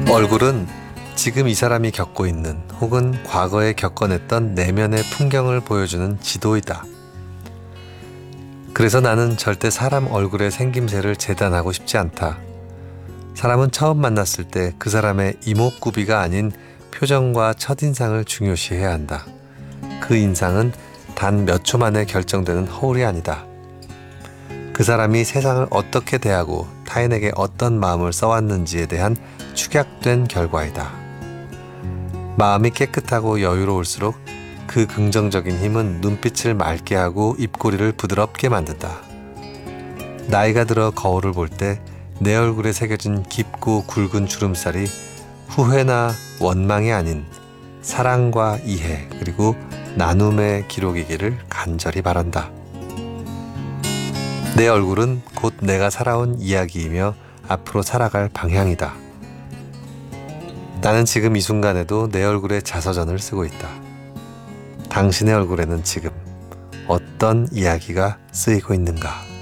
얼굴은 지금 이 사람이 겪고 있는 혹은 과거에 겪어냈던 내면의 풍경을 보여주는 지도이다. 그래서 나는 절대 사람 얼굴의 생김새를 재단하고 싶지 않다. 사람은 처음 만났을 때 그 사람의 이목구비가 아닌 표정과 첫인상을 중요시해야 한다. 그 인상은 단 몇 초 만에 결정되는 허울이 아니다. 그 사람이 세상을 어떻게 대하고 타인에게 어떤 마음을 써왔는지에 대한 축약된 결과이다. 마음이 깨끗하고 여유로울수록 그 긍정적인 힘은 눈빛을 맑게 하고 입꼬리를 부드럽게 만든다. 나이가 들어 거울을 볼 때 내 얼굴에 새겨진 깊고 굵은 주름살이 후회나 원망이 아닌 사랑과 이해 그리고 나눔의 기록이기를 간절히 바란다. 내 얼굴은 곧 내가 살아온 이야기이며 앞으로 살아갈 방향이다. 나는 지금 이 순간에도 내 얼굴에 자서전을 쓰고 있다. 당신의 얼굴에는 지금 어떤 이야기가 쓰이고 있는가?